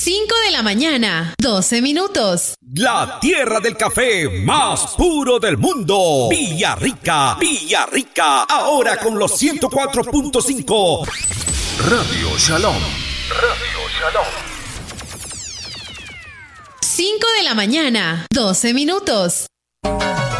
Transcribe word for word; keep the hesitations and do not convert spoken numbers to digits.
cinco de la mañana, doce minutos. La tierra del café más puro del mundo. Villarrica, Villarrica. Ahora con los ciento cuatro punto cinco. Radio Shalom. Radio Shalom. cinco de la mañana, doce minutos.